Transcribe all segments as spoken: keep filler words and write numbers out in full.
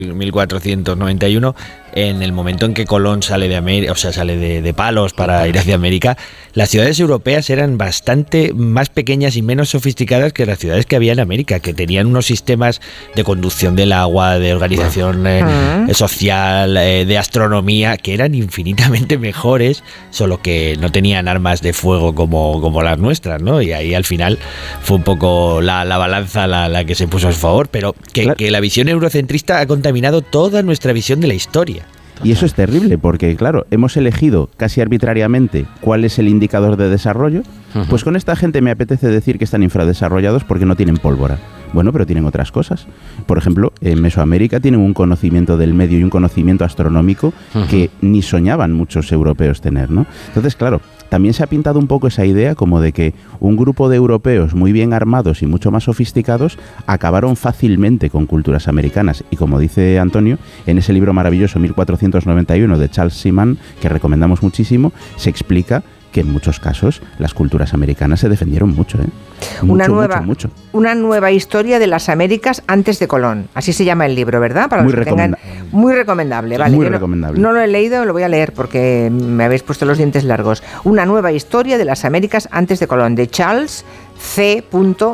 mil cuatrocientos noventa y uno, en el momento en que Colón sale de América, o sea, sale de, de Palos para ir hacia América, las ciudades europeas eran bastante más pequeñas y menos sofisticadas que las ciudades que había en América, que tenían unos sistemas de conducción del agua, de organización eh, uh-huh. social, eh, de astronomía, que eran infinitamente mejores, solo que no tenían armas de fuego como, como las nuestras, ¿no? Y ahí al final fue un poco la, la balanza la, la que se puso a su favor, pero que, claro. que la visión eurocentrista ha contaminado toda nuestra visión de la historia. Y eso es terrible porque, claro, hemos elegido casi arbitrariamente cuál es el indicador de desarrollo. Uh-huh. Pues con esta gente me apetece decir que están infradesarrollados porque no tienen pólvora. Bueno, pero tienen otras cosas. Por ejemplo, en Mesoamérica tienen un conocimiento del medio y un conocimiento astronómico uh-huh. que ni soñaban muchos europeos tener, ¿no? Entonces, claro, también se ha pintado un poco esa idea como de que un grupo de europeos muy bien armados y mucho más sofisticados acabaron fácilmente con culturas americanas. Y como dice Antonio, en ese libro maravilloso mil cuatrocientos noventa y uno de Charles Seaman, que recomendamos muchísimo, se explica que en muchos casos las culturas americanas se defendieron mucho, ¿eh? Mucho, una nueva, mucho, mucho. Una nueva historia de las Américas antes de Colón. Así se llama el libro, ¿verdad? Para muy los que recomenda- tengan, muy recomendable, vale. Muy Yo recomendable. No, no lo he leído, lo voy a leer porque me habéis puesto los dientes largos. Una nueva historia de las Américas antes de Colón, de Charles C.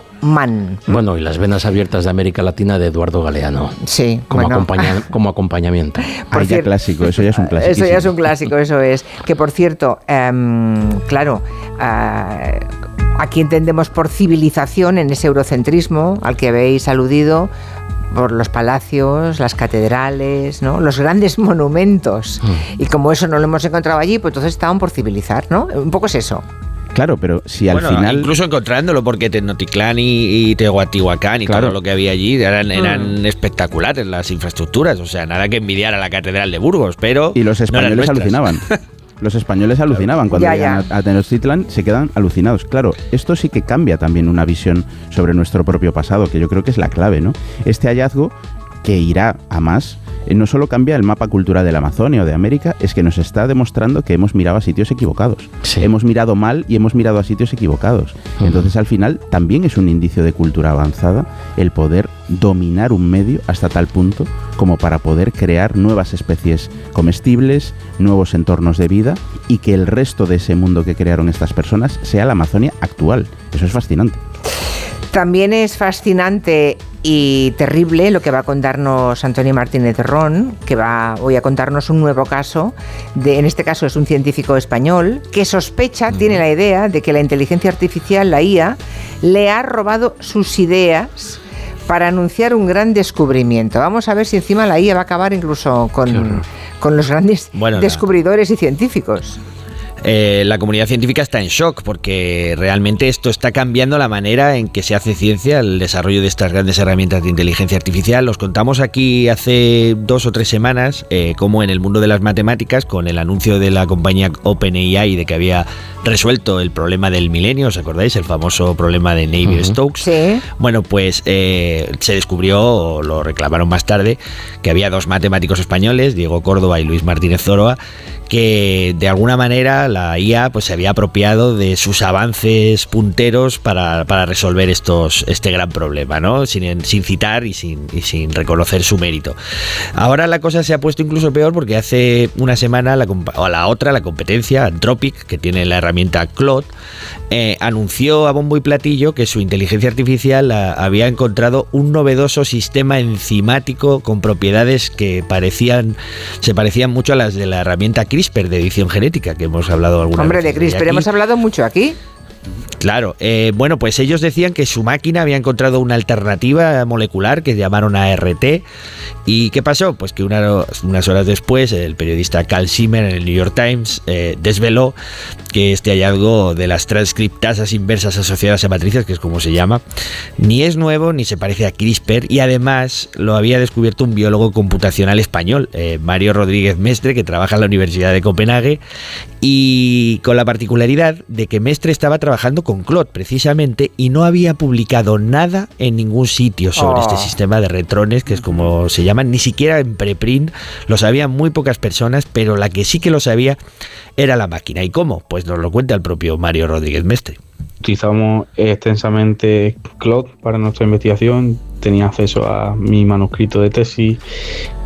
Mann. Bueno, y Las venas abiertas de América Latina de Eduardo Galeano. Sí, como, bueno. acompaña, como acompañamiento. Ah, ya clásico, eso ya es un clásico. Eso ya es un clásico, eso es. Que por cierto, um, claro, uh, aquí entendemos por civilización en ese eurocentrismo al que habéis aludido, por los palacios, las catedrales, ¿no? Los grandes monumentos. Mm. Y como eso no lo hemos encontrado allí, pues entonces estaban por civilizar, ¿no? Un poco es eso. Claro, pero si al bueno, final... incluso encontrándolo, porque Tenochtitlán y, y Teotihuacán y claro. todo lo que había allí eran, eran mm. espectaculares las infraestructuras, o sea, nada que envidiar a la Catedral de Burgos, pero... Y los españoles no alucinaban. Los españoles alucinaban cuando ya, llegan ya. a, a Tenochtitlán, se quedan alucinados. Claro, esto sí que cambia también una visión sobre nuestro propio pasado, que yo creo que es la clave, ¿no? Este hallazgo, que irá a más, eh, no solo cambia el mapa cultural de la Amazonia o de América, es que nos está demostrando que hemos mirado a sitios equivocados. Sí. Hemos mirado mal y hemos mirado a sitios equivocados. Uh-huh. Entonces, al final, también es un indicio de cultura avanzada el poder dominar un medio hasta tal punto como para poder crear nuevas especies comestibles, nuevos entornos de vida y que el resto de ese mundo que crearon estas personas sea la Amazonia actual. Eso es fascinante. También es fascinante y terrible lo que va a contarnos Antonio Martínez Ron, que va hoy a contarnos un nuevo caso, de, en este caso es un científico español, que sospecha, mm. tiene la idea de que la inteligencia artificial, la I A, le ha robado sus ideas para anunciar un gran descubrimiento. Vamos a ver si encima la I A va a acabar incluso con, con los grandes bueno, descubridores la... y científicos. Eh, la comunidad científica está en shock porque realmente esto está cambiando la manera en que se hace ciencia, el desarrollo de estas grandes herramientas de inteligencia artificial. Los contamos aquí hace dos o tres semanas, eh, como en el mundo de las matemáticas, con el anuncio de la compañía OpenAI de que había resuelto el problema del milenio, ¿os acordáis? El famoso problema de Navier-Stokes. Sí. Bueno, pues eh, se descubrió, o lo reclamaron más tarde, que había dos matemáticos españoles, Diego Córdoba y Luis Martínez Zoroa, que de alguna manera la I A pues se había apropiado de sus avances punteros para, para resolver estos este gran problema, ¿no? Sin, sin citar y sin, y sin reconocer su mérito. Ahora la cosa se ha puesto incluso peor porque hace una semana la, o la otra, la competencia Anthropic, que tiene la herramienta Claude, eh, anunció a bombo y platillo que su inteligencia artificial a, había encontrado un novedoso sistema enzimático con propiedades que parecían se parecían mucho a las de la herramienta CRISPR de edición genética, que hemos hablado alguna Hombre, vez. Hombre, de CRISPR aquí. hemos hablado mucho aquí. Claro, eh, bueno, pues ellos decían que su máquina había encontrado una alternativa molecular que llamaron A R T. ¿Y qué pasó? Pues que una, unas horas después el periodista Carl Zimmer en el New York Times eh, desveló que este hallazgo de las transcriptasas inversas asociadas a matrices, que es como se llama, ni es nuevo ni se parece a CRISPR, y además lo había descubierto un biólogo computacional español, eh, Mario Rodríguez Mestre, que trabaja en la Universidad de Copenhague, y con la particularidad de que Mestre estaba trabajando con Claude precisamente y no había publicado nada en ningún sitio sobre oh. este sistema de retrones, que es como se llaman, ni siquiera en preprint, lo sabían muy pocas personas, pero la que sí que lo sabía era la máquina. ¿Y cómo? Pues nos lo cuenta el propio Mario Rodríguez Mestre. Utilizamos extensamente Claude para nuestra investigación. tenía acceso a mi manuscrito de tesis